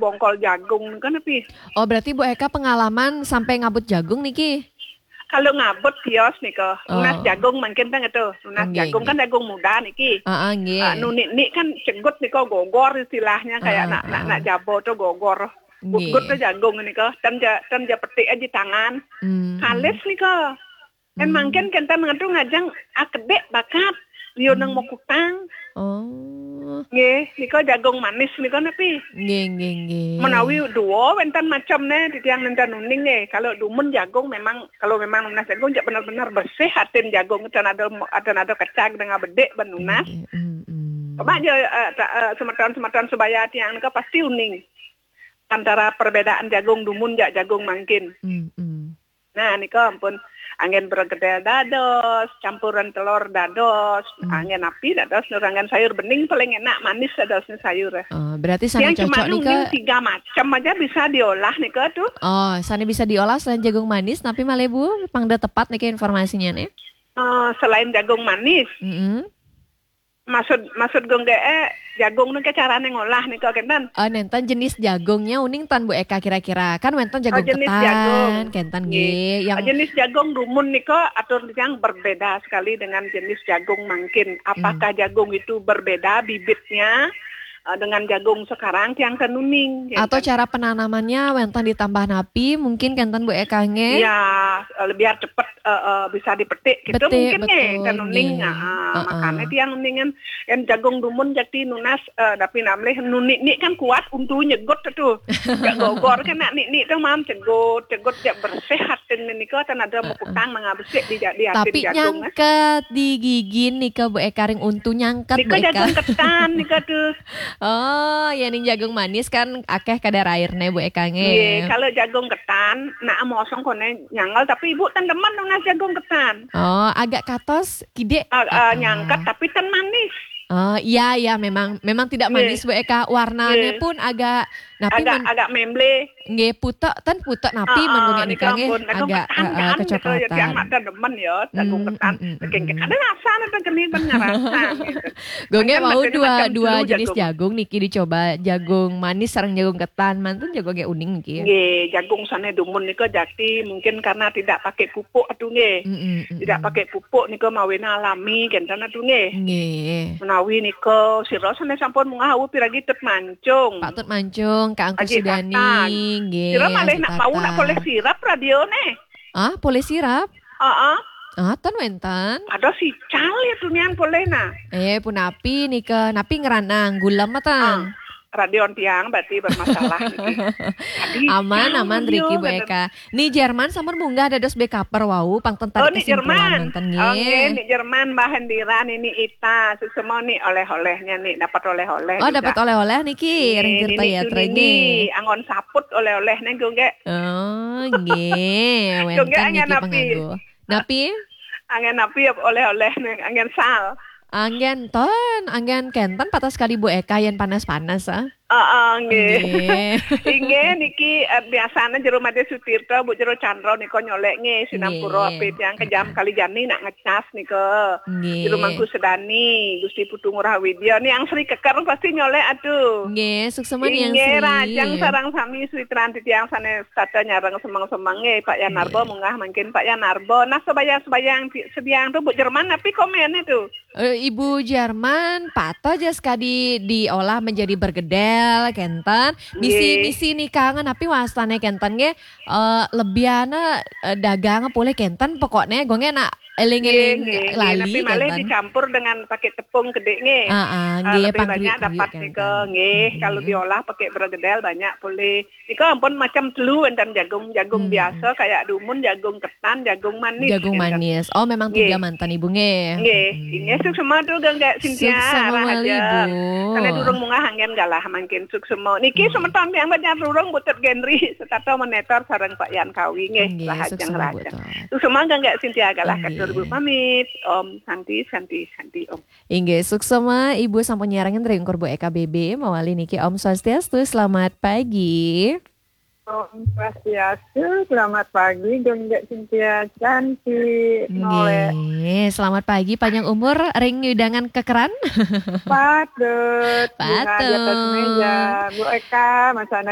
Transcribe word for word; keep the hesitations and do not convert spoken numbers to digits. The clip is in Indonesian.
bongkol jagung kan tapi. Oh berarti Bu Eka pengalaman sampai ngabut jagung niki? Kalau ngabut kios nih ke, lunas Oh. jagung mungkin kan itu, lunas Nggih, jagung kan nggih. jagung muda niki. Heeh, nggih. Uh, nuni ini kan cegut nih kok gogor istilahnya kayak Ah, nak nak ah. nak jabo tuh gogor. Nggih. Gut tuh jagung nih kok, dan ja dan ja petik aja di tangan. Hmm. Kalis nih kok. Dan Hmm. mungkin kita ngadu ngajang akedek bakat, liu nang mau kutang. Oh. Nggih, niko jagung manis niko napi. Nggih, nggih, nggih. Menawi dua wenten macam ne di tiang nenten nuning nih. Kalau dumun jagung memang kalau memang nunas jagung jak benar-benar bersih hatin jagung dan ada ada ada kecang dengan bedek ben nunas. Nggih, mm, mm. Coba aja uh, uh, semetan-semetan sebaya tiang niko pasti uning. Antara perbedaan jagung dumun jak jagung mangkin. Mm, mm. Nah, niko ampun angin bergedel dados, campuran telur dados, Hmm. angin api dados, nurangan sayur bening paling enak manis dadosnya sayur. Oh, berarti sana Yang cuma cocok nih ke. nungguin tiga macam aja bisa diolah nih ke tuh. Oh, sana bisa diolah selain jagung manis, tapi malah Bu, pangda tepat nih ke informasinya nih. Uh, selain jagung manis, Mm-mm. maksud maksud gong de jagung nih ke caranya ngolah nih ke kentan. Oh, nenten jenis jagungnya uning tan Bu Eka kira-kira. Kan wenten jagung Oh, jenis ketan, jagung. kentan Nggih. nggih, yang Oh, jenis jagung rumun nih ke atur yang berbeda sekali dengan jenis jagung mangkin. Apakah jagung itu berbeda bibitnya uh, dengan jagung sekarang yang tenuning? atau cara penanamannya wenten ditambah napi, mungkin kentan Bu Eka nge. Ya, uh, biar cepat uh, uh, bisa dipetik gitu Betul, mungkin ya, betul, kan nuning. nggih. Nah, Uh-uh. makanya dia nuningan yang jagung dumun jadi nunas uh, tapi namanya nunik nik kan kuat untuk nyegot tuh. Gak gogor kan nak nik nik tuh mam cegot, cegot jak bersih hatin ini kok tan ada mekutang mengabesik di di hatin Tapi jagung. nyangket di gigi nih ke Bu Eka ring untu nyangket Nika Bu Eka. jagung ketan nika tuh. Oh, ya nih jagung manis kan akeh kadar airnya Bu Eka nge. Iya, kalau jagung ketan, nak mosong kone nyanggal tapi ibu tan demen nunas jagung ketan. Oh, agak katos kide. Uh, uh, Ah, nyangkat tapi tan manis. Oh, iya ya memang memang tidak Nggih. manis Bu Eka. Warnanya Nggih. pun agak napi Agak men, agak memble. nggih putek tan putek napi Ah, men ah, gunge nika nikah nge ampun, jagung agak ketan eh, eh, kan gitu ya kecoklatan. tiang ada demen ya jagung Hmm, ketan. hmm, hmm, Saking hmm. ada rasa ada geni ben ngerasa gitu. Gonge Kan mau macam- dua macam dua dulu jenis jagung niki dicoba jagung manis sareng jagung ketan mantun jagung ge uning niki. Nggih, jagung sana dumun nika jati mungkin karena tidak pakai pupuk atuh nggih. Mm, mm, mm, Tidak mm. pakai pupuk nika mawena alami kentan atuh nggih. Nggih. Menawi nika sira sana sampun mengawu piragi tut mancung. Pak Tut Mancung, Kak Angku Aji Sudani, Tatang. nggih. Sira malih Aji nak mau nak Tatang. boleh sirap radio nih. Ah, boleh sirap? Heeh. Ah, tan wenten. Ada si cali tuh nian boleh nah. Eh, pun napi nih ke napi ngeranang gula mah Ah, tan. radion tiang berarti bermasalah niki. Tadi Aman, jauh aman radio, Riki Bu kata- Eka. Nih Jerman sampun munggah dados backuper wau pangton Oh, tarik ini kesimpulan Jerman. nonton Oke, nggih. ini Jerman bahan diran ini Ita. Semua nih oleh-olehnya nih dapat oleh-oleh. Oh, juga. dapat oleh-oleh niki, ring Ini tirta ini ya ini trengi. angon saput oleh-olehnya gue nggak. Oh, nggih. Tunggu, Wenten angin niki napi. penganggo. Napi? Angin api oleh-oleh nih, angin sal. Anggen ton, anggen kenten patah sekali Bu Eka yang panas-panas ah. Ah, nggih. Nggih. Inggih niki eh, biasanya jero Made Sutirta Bu jero Chandra niko nyolek nggih sinampura Nggih. apit yang kejam kali jani nak ngecas niko. Nggih. Jero Mangku Sedani, Gusti Putu Ngurah Widya nih yang Sri Keker pasti nyolek atuh. Nggih, sukses yang Inggih Sri. rajang sarang sami Switran titiang sane tata nyarang semang-semang nggih Pak Yanarbo munggah mungkin Pak Yanarbo. Nah sebayang-sebayang sediang tuh Bu Jerman tapi komen itu. Eh, Ibu Jerman pato aja sekali diolah menjadi bergedel kenten misi Nggih. misi nih kangen tapi wastane kenten ge eh, lebiana eh, dagang boleh kenten pokoknya gonge nak eling-eling Nggih, nggih, lali tapi malah kenten. dicampur dengan pakai tepung gede nggih. Ah, ah, Ah, nggih lebih pangriuk banyak dapat kenten. niko nggih Mm-mm. kalau diolah pakai bergedel banyak boleh. Niko ampun macam telu enten jagung jagung Hmm. biasa kayak dumun, jagung ketan, jagung manis. Jagung enten. manis. Oh, memang tiga Nggih. mantan ibu nge. Nggih, ini suk semua tuh gak Cynthia Sukses arah mawali, aja. Bu. Karena durung munggah angin galah makin suk semua. Niki semeton yang banyak durung butut genri setata menetor sareng Pak Yan Kawi nggih Nggih, lah sukses ajeng Bu. raja. Suk semua gak Cynthia galah Nggih. katur Bu pamit. Om Santi Santi Santi Om. Inggih, suksema Ibu sampun nyarangin ringkur Bu Eka B B mawali niki Om Swastiastu. Selamat pagi. Om Swastiastu, selamat pagi, Gengga Cynthia cantik, noleh, Nggih, selamat pagi panjang umur ring nyudangan kekeran. patut, bunga di atas Patut. meja, Bu Eka, Mas Ana